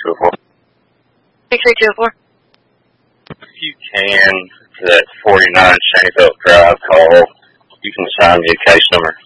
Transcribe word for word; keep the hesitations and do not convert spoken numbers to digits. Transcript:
two oh four. six three two oh four. If you can, for that forty-nine Shaneyville Drive call, you can assign me a case number.